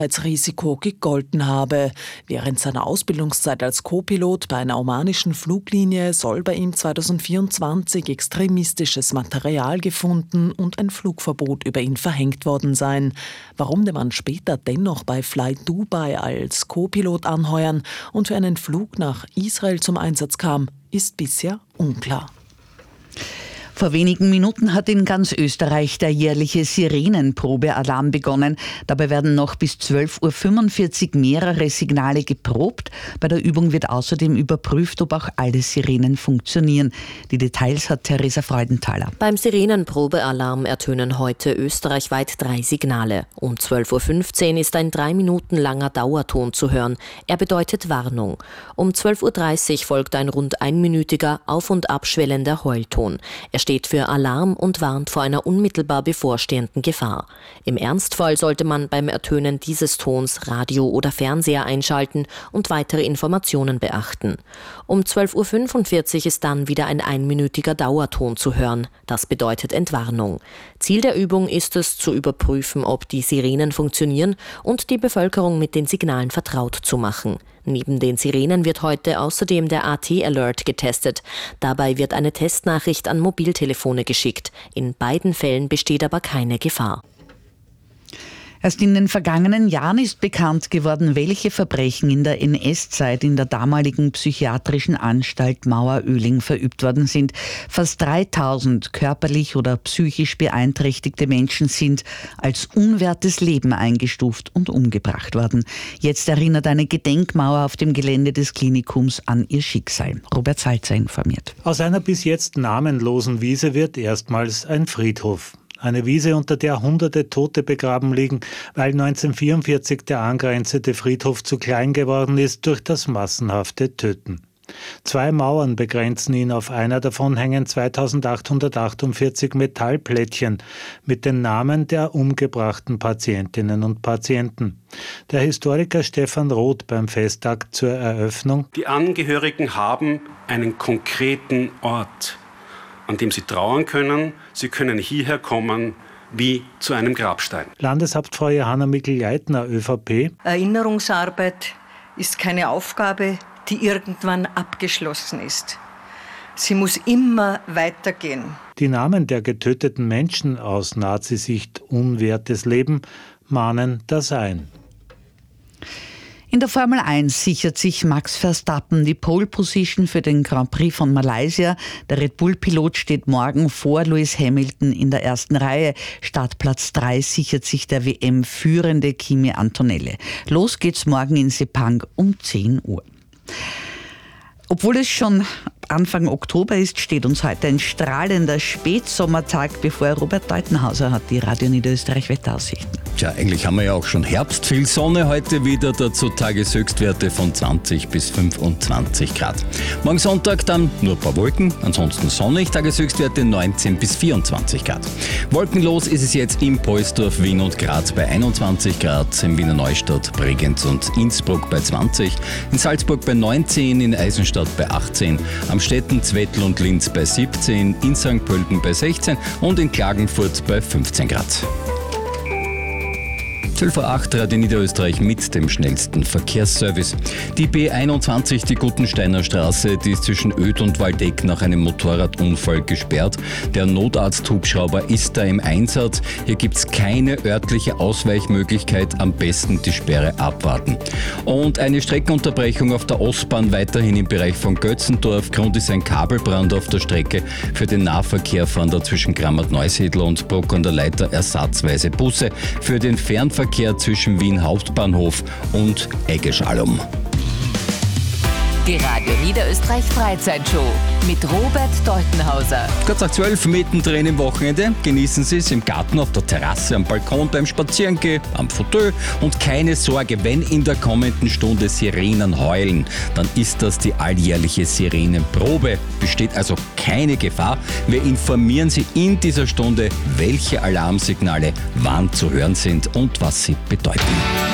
Risiko gegolten habe. Während seiner Ausbildungszeit als Co-Pilot bei einer omanischen Fluglinie soll bei ihm 2024 extremistisches Material gefunden und ein Flugverbot über ihn verhängt worden sein. Warum der Mann später dennoch bei Fly Dubai als Co-Pilot anheuern und für einen Flug nach Israel zum Einsatz kam, ist bisher unklar. Vor wenigen Minuten hat in ganz Österreich der jährliche Sirenenprobealarm begonnen. Dabei werden noch bis 12.45 Uhr mehrere Signale geprobt. Bei der Übung wird außerdem überprüft, ob auch alle Sirenen funktionieren. Die Details hat Theresa Freudenthaler. Beim Sirenenprobealarm ertönen heute österreichweit 3 Signale. Um 12.15 Uhr ist ein 3 Minuten langer Dauerton zu hören. Er bedeutet Warnung. Um 12.30 Uhr folgt ein rund einminütiger, auf- und abschwellender Heulton. Er steht für Alarm und warnt vor einer unmittelbar bevorstehenden Gefahr. Im Ernstfall sollte man beim Ertönen dieses Tons Radio oder Fernseher einschalten und weitere Informationen beachten. Um 12.45 Uhr ist dann wieder ein einminütiger Dauerton zu hören. Das bedeutet Entwarnung. Ziel der Übung ist es, zu überprüfen, ob die Sirenen funktionieren und die Bevölkerung mit den Signalen vertraut zu machen. Neben den Sirenen wird heute außerdem der AT-Alert getestet. Dabei wird eine Testnachricht an Mobiltelefone geschickt. In beiden Fällen besteht aber keine Gefahr. Erst in den vergangenen Jahren ist bekannt geworden, welche Verbrechen in der NS-Zeit in der damaligen psychiatrischen Anstalt Mauer-Oehling verübt worden sind. Fast 3000 körperlich oder psychisch beeinträchtigte Menschen sind als unwertes Leben eingestuft und umgebracht worden. Jetzt erinnert eine Gedenkmauer auf dem Gelände des Klinikums an ihr Schicksal. Robert Salzer informiert. Aus einer bis jetzt namenlosen Wiese wird erstmals ein Friedhof. Eine Wiese, unter der Hunderte Tote begraben liegen, weil 1944 der angrenzende Friedhof zu klein geworden ist durch das massenhafte Töten. 2 Mauern begrenzen ihn, auf einer davon hängen 2848 Metallplättchen mit den Namen der umgebrachten Patientinnen und Patienten. Der Historiker Stefan Roth beim Festtag zur Eröffnung: Die Angehörigen haben einen konkreten Ort, an dem sie trauern können. Sie können hierher kommen wie zu einem Grabstein. Landeshauptfrau Johanna Mikl-Leitner, ÖVP: Erinnerungsarbeit ist keine Aufgabe, die irgendwann abgeschlossen ist. Sie muss immer weitergehen. Die Namen der getöteten Menschen aus Nazisicht unwertes Leben mahnen das ein. In der Formel 1 sichert sich Max Verstappen die Pole Position für den Grand Prix von Malaysia. Der Red Bull-Pilot steht morgen vor Lewis Hamilton in der ersten Reihe. Startplatz 3 sichert sich der WM-Führende Kimi Antonelli. Los geht's morgen in Sepang um 10 Uhr. Obwohl es schon Anfang Oktober ist, steht uns heute ein strahlender Spätsommertag bevor. Robert Deutenhauser hat die Radio Niederösterreich Wetteraussichten. Tja, eigentlich haben wir ja auch schon Herbst, viel Sonne heute wieder, dazu Tageshöchstwerte von 20 bis 25 Grad. Morgen Sonntag dann nur ein paar Wolken, ansonsten sonnig, Tageshöchstwerte 19 bis 24 Grad. Wolkenlos ist es jetzt in Polsdorf, Wien und Graz bei 21 Grad, in Wiener Neustadt, Bregenz und Innsbruck bei 20, in Salzburg bei 19, in Eisenstadt bei 18, am Städten, Zwettl und Linz bei 17, in St. Pölten bei 16 und in Klagenfurt bei 15 Grad. 12:08 Radio Niederösterreich mit dem schnellsten Verkehrsservice. Die B21, die Gutensteiner Straße, die ist zwischen Öd und Waldeck nach einem Motorradunfall gesperrt. Der Notarzthubschrauber ist da im Einsatz. Hier gibt es keine örtliche Ausweichmöglichkeit. Am besten die Sperre abwarten. Und eine Streckenunterbrechung auf der Ostbahn weiterhin im Bereich von Götzendorf. Grund ist ein Kabelbrand auf der Strecke. Für den Nahverkehr fahren da zwischen Grammert-Neusiedl und Bruck an der Leiter ersatzweise Busse. Für den Fernverkehr zwischen Wien Hauptbahnhof und Eggeschalum. Die Radio Niederösterreich Freizeitshow mit Robert Deutenhauser. Kurz nach 12, mittendrin im Wochenende. Genießen Sie es im Garten, auf der Terrasse, am Balkon, beim Spazierengehen, am Fauteuil. Und keine Sorge, wenn in der kommenden Stunde Sirenen heulen, dann ist das die alljährliche Sirenenprobe. Besteht also keine Gefahr. Wir informieren Sie in dieser Stunde, welche Alarmsignale wann zu hören sind und was sie bedeuten.